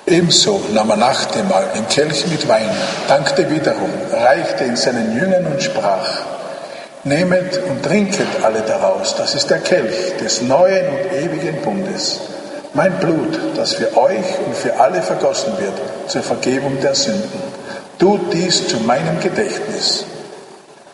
Ebenso nahm er nach dem Mahl den Kelch mit Wein, dankte wiederum, reichte ihn seinen Jüngern und sprach: Nehmet und trinket alle daraus, das ist der Kelch des neuen und ewigen Bundes, mein Blut, das für euch und für alle vergossen wird zur Vergebung der Sünden. Tut dies zu meinem Gedächtnis.